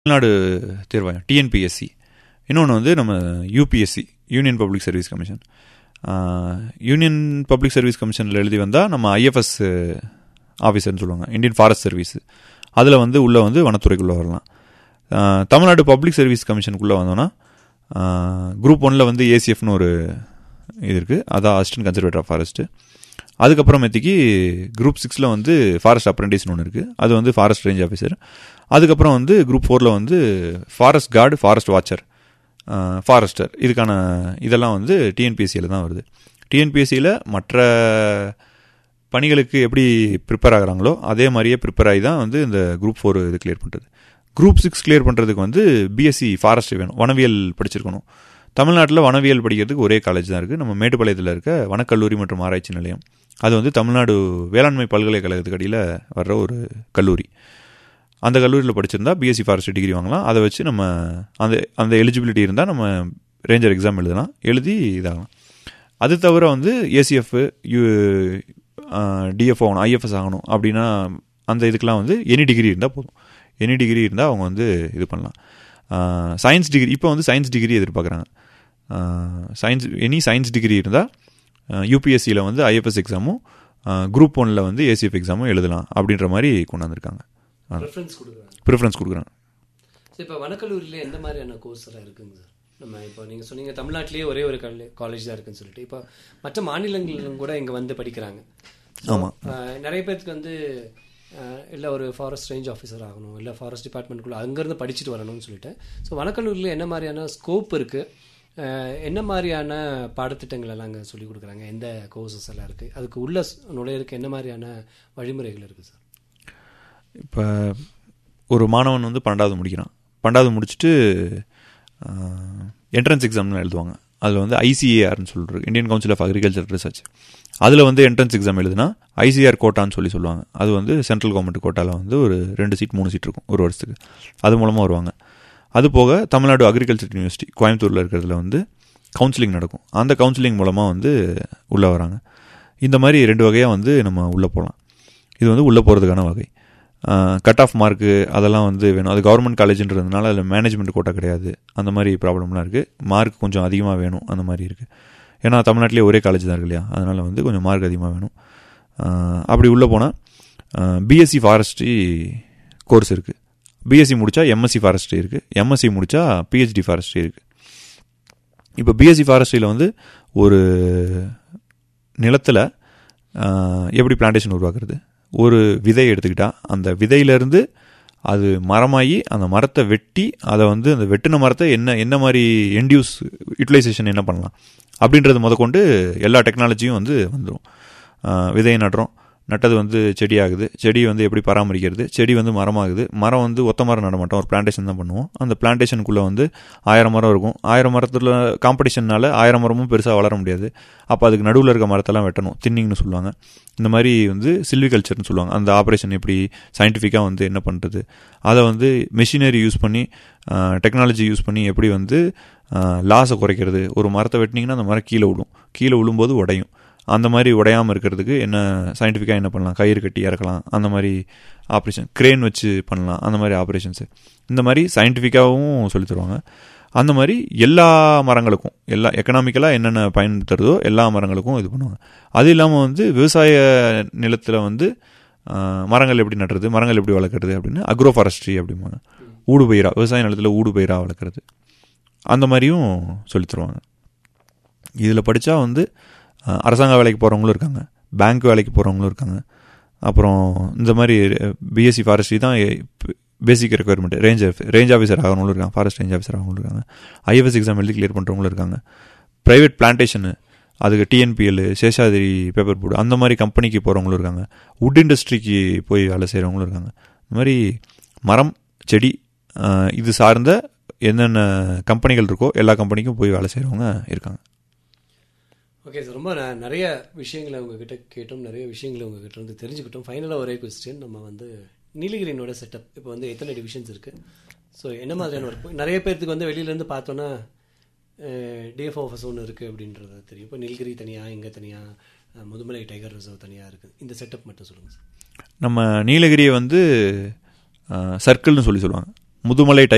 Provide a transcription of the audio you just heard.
Tamil Nadu தேர்வாயம் TNPSC, இன்னொன்று வந்து நம்ம UPSC, union public service commission. Union public service கமிஷனில் எழுதி வந்தால் நம்ம ஐஎஃப்எஸ் ஆஃபீஸர்னு சொல்லுவாங்க, இந்தியன் ஃபாரஸ்ட் சர்வீஸ். அதில் வந்து உள்ளே வந்து வனத்துறைக்குள்ளே வரலாம். தமிழ்நாடு பப்ளிக் சர்வீஸ் கமிஷனுக்குள்ளே வந்தோன்னா குரூப் 1 வந்து ஏசிஎஃப்னு ஒரு இது இருக்குது, அதான் assistant conservator of forest. அதுக்கப்புறமேத்திக்கு group 6 வந்து ஃபாரஸ்ட் அப்ரெண்டிஸ்னு ஒன்று இருக்குது, அது வந்து ஃபாரஸ்ட் ரேஞ்ச் ஆஃபீஸர். அதுக்கப்புறம் வந்து குரூப் 4 வந்து forest card, forest watcher, forester. இதுக்கான இதெல்லாம் வந்து டிஎன்பிஎஸ்சியில் தான் வருது. டிஎன்பிஎஸ்சியில் மற்ற பணிகளுக்கு எப்படி ப்ரிப்பேர் ஆகிறாங்களோ அதே மாதிரியே ப்ரிப்பேர் ஆகி தான் வந்து இந்த குரூப் 4 இது கிளியர் பண்ணுறது. குரூப் 6 கிளியர் பண்ணுறதுக்கு வந்து பிஎஸ்சி ஃபாரஸ்ட் வேணும், வனவியல் படிச்சிருக்கணும். தமிழ்நாட்டில் வனவியல் படிக்கிறதுக்கு ஒரே காலேஜ் தான் இருக்குது, நம்ம மேட்டுப்பாளையத்தில் இருக்க வனக்கல்லூரி மற்றும் ஆராய்ச்சி நிலையம். அது வந்து தமிழ்நாடு வேளாண்மை பல்கலைக்கழகத்துக்கு அடியில் வர்ற ஒரு கல்லூரி. அந்த கல்லூரியில் படிச்சிருந்தா பிஎஸ்சி ஃபாரஸ்ட் டிகிரி வாங்கலாம். அதை வச்சு நம்ம அந்த எலிஜிபிலிட்டி இருந்தால் நம்ம ரேஞ்சர் எக்ஸாம் எழுதலாம், எழுதி இதாகலாம். அது தவிர வந்து ஏசிஎஃப், டிஎஃப் ஆகணும், ஐஎஃப்எஸ் ஆகணும் அப்படின்னா அந்த இதுக்கெலாம் வந்து எனி டிகிரி இருந்தால் போதும். எனி டிகிரி இருந்தால் அவங்க வந்து இது பண்ணலாம். சயின்ஸ் டிகிரி, இப்போ வந்து சயின்ஸ் டிகிரி எதிர்பார்க்குறாங்க. சயின்ஸ் டிகிரி இருந்தால் யூபிஎஸ்சியில் வந்து ஐஎஃப்எஸ் எக்ஸாமும் குரூப் 1 வந்து ஏசிஎஃப் எக்ஸாமும் எழுதலாம் அப்படின்ற மாதிரி கொண்டாந்துருக்காங்க, ப்ரிஃபரன்ஸ் கொடுக்குறாங்க. இப்போ வனக்கல்லூரியில் எந்த மாதிரியான கோர்ஸ் எல்லாம் இருக்குங்க சார்? நம்ம இப்போ நீங்கள் சொன்னீங்க தமிழ்நாட்டிலேயே ஒரே ஒரு காலேஜ் தான் இருக்குன்னு சொல்லிட்டு, இப்போ மற்ற மாநிலங்களிலும் கூட இங்கே வந்து படிக்கிறாங்க. ஆமாம், நிறைய பேருக்கு வந்து இல்லை ஒரு ஃபாரஸ்ட் ரேஞ்ச் ஆஃபீஸர் ஆகணும், இல்லை ஃபாரஸ்ட் டிபார்ட்மெண்ட்டுக்குள்ளே அங்கேருந்து படிச்சுட்டு வரணும்னு சொல்லிட்டு. ஸோ வனக்கல்லூரியில் என்ன மாதிரியான ஸ்கோப் இருக்குது, என்ன மாதிரியான பாடத்திட்டங்கள் எல்லாம் அங்கே சொல்லிக் கொடுக்குறாங்க, எந்த கோர்சஸ் எல்லாம் இருக்குது, அதுக்கு உள்ள நுழையிறதுக்கு என்ன மாதிரியான வழிமுறைகள் இருக்குது சார்? இப்போ ஒரு மாணவன் வந்து 12வது முடிக்கிறான். 12வது முடிச்சுட்டு என்ட்ரன்ஸ் எக்ஸாம்னு எழுதுவாங்க. அதில் வந்து ஐசிஏஆர்னு சொல்கிறது, Indian council of agriculture research. அதில் வந்து என்ட்ரன்ஸ் எக்ஸாம் எழுதுனா ஐசிஆர் கோட்டான்னு சொல்லுவாங்க. அது வந்து சென்ட்ரல் கவர்மெண்ட் கோட்டாவில் வந்து ஒரு 2 சீட் 3 சீட் இருக்கும் ஒரு வருஷத்துக்கு, அது மூலமாக வருவாங்க. அது போக தமிழ்நாடு அக்ரிகல்ச்சர் யூனிவர்சிட்டி கோயம்புத்தூரில் இருக்கிறதுல வந்து கவுன்சிலிங் நடக்கும். அந்த கவுன்சிலிங் மூலமாக வந்து உள்ளே வராங்க. இந்த மாதிரி 2 வகையாக வந்து நம்ம உள்ளே போகலாம். இது வந்து உள்ளே போகிறதுக்கான வகை. கட் ஆஃப் மார்க்கு அதெல்லாம் வந்து வேணும். அது கவர்மெண்ட் காலேஜ்ன்றதுனால அதில் மேனேஜ்மெண்ட் கோட்டா கிடையாது, அந்த மாதிரி ப்ராப்ளம்லாம் இருக்குது. மார்க் கொஞ்சம் அதிகமாக வேணும், அந்த மாதிரி இருக்குது. ஏன்னா தமிழ்நாட்டிலே ஒரே காலேஜ் தான் இருக்கு இல்லையா, அதனால் வந்து கொஞ்சம் மார்க் அதிகமாக வேணும். அப்படி உள்ளே போனால் பிஎஸ்சி ஃபாரஸ்ட்ரி கோர்ஸ் இருக்குது. பிஎஸ்சி முடித்தா எம்எஸ்சி ஃபாரஸ்ட்ரி இருக்குது, எம்எஸ்சி முடித்தா பிஹெச்டி ஃபாரஸ்ட்ரி இருக்குது. இப்போ பிஎஸ்சி ஃபாரஸ்ட்ரியில் வந்து ஒரு நிலத்தில் எப்படி பிளான்டேஷன் உருவாக்குறது, ஒரு விதையை எடுத்துக்கிட்டால் அந்த விதையிலேருந்து அது மரமாகி அந்த மரத்தை வெட்டி அதை வந்து அந்த வெட்டின மரத்தை என்ன மாதிரி என்டியூஸ் யூட்டிலைசேஷன் என்ன பண்ணலாம் அப்படின்றது முதற்கொண்டு எல்லா டெக்னாலஜியும் வந்து வந்துடும். விதையை நட்டது வந்து செடி ஆகுது, செடி வந்து எப்படி பராமரிக்கிறது, செடி வந்து மரமாகுது, மரம் வந்து ஒத்த மரம் நட மாட்டோம், ஒரு பிளான்டேஷன் தான் பண்ணுவோம். அந்த பிளான்டேஷனுக்குள்ளே வந்து 1000 மரம் இருக்கும். 1000 மரத்தில் காம்படிஷன்னால 1000 மரமும் பெருசாக வளர முடியாது. அப்போ அதுக்கு நடுவில் இருக்க மரத்தெல்லாம் வெட்டணும், தின்னிங்னு சொல்லுவாங்க. இந்த மாதிரி வந்து சில்விகல்ச்சர்னு சொல்லுவாங்க. அந்த ஆப்ரேஷன் எப்படி சயின்டிஃபிக்காக வந்து என்ன பண்ணுறது, அதை வந்து மெஷினரி யூஸ் பண்ணி டெக்னாலஜி யூஸ் பண்ணி எப்படி வந்து லாஸை குறைக்கிறது. ஒரு மரத்தை வெட்டினீங்கன்னா அந்த மரம் கீழே விழும்போது உடையும். அந்த மாதிரி உடையாமல் இருக்கிறதுக்கு என்ன சயின்டிஃபிக்காக என்ன பண்ணலாம், கயிறு கட்டி இறக்கலாம், அந்த மாதிரி ஆப்ரேஷன், கிரேன் வச்சு பண்ணலாம், அந்த மாதிரி ஆப்ரேஷன்ஸு இந்த மாதிரி சயின்டிஃபிக்காகவும் சொல்லி தருவாங்க. அந்த மாதிரி எல்லா மரங்களுக்கும் எல்லா எக்கனாமிக்கலாக என்னென்ன பயன் தருதோ எல்லா மரங்களுக்கும் இது பண்ணுவாங்க. அது இல்லாமல் வந்து விவசாய நிலத்தில் வந்து மரங்கள் எப்படி நடுறது, மரங்கள் எப்படி வளர்க்குறது அப்படின்னு அக்ரோ ஃபாரஸ்ட்ரி அப்படிம்பாங்க. ஊடுபயிராக விவசாய நிலத்தில் ஊடுபயிராக வளர்க்குறது, அந்த மாதிரியும் சொல்லி தருவாங்க. இதில் படித்தா வந்து அரசாங்க வேலைக்கு போகிறவங்களும் இருக்காங்க, பேங்க் வேலைக்கு போகிறவங்களும் இருக்காங்க. அப்புறம் இந்த மாதிரி பிஎஸ்சி ஃபாரஸ்ட்ரி தான் பேசிக் ரெக்குயர்மெண்ட், ரேஞ்ச் ஆஃபீஸர் ஆகிறவங்களும் இருக்காங்க, ஃபாரஸ்ட் ரேஞ்ச் ஆஃபீஸர் ஆகிறவங்களும் இருக்காங்க, ஐஎஃப்எஸ் எக்ஸாம் எழுதி கிளியர் பண்ணுறவங்களும் இருக்காங்க. ப்ரைவேட் பிளான்டேஷனு, அதுக்கு டிஎன்பிஎல், சேஷாதிரி பேப்பர் போர்டு, அந்த மாதிரி கம்பெனிக்கு போகிறவங்களும் இருக்காங்க. வுட் இண்டஸ்ட்ரிக்கு போய் வேலை செய்கிறவங்களும் இருக்காங்க. இந்த மாதிரி மரம் செடி இது சார்ந்த என்னென்ன கம்பெனிகள் இருக்கோ எல்லா கம்பெனிக்கும் போய் வேலை செய்கிறவங்க இருக்காங்க. ஓகே சார், ரொம்ப நிறைய விஷயங்களை உங்ககிட்ட கேட்டோம், நிறைய விஷயங்களை உங்ககிட்ட வந்து தெரிஞ்சுக்கிட்டோம். ஃபைனலாக ஒரே கொஸ்டின், நம்ம வந்து நீலகிரினோட செட்டப் இப்போ வந்து எத்தனை டிவிஷன்ஸ் இருக்குது, ஸோ என்ன மாதிரியான ஒர்க்? நிறைய பேர்த்துக்கு வந்து வெளியிலேருந்து பார்த்தோன்னா டிஎஃப் ஆஃபீஸ் ஒன்று இருக்குது அப்படின்றது தெரியும். இப்போ நீலகிரி தனியாக, இங்கே தனியாக, முதுமலை டைகர் ரிசர்வ் தனியாக இருக்குது. இந்த செட்டப் மட்டும் சொல்லுங்கள் சார். நம்ம நீலகிரியை வந்து சர்க்கிள்னு சொல்லுவாங்க, முதுமலை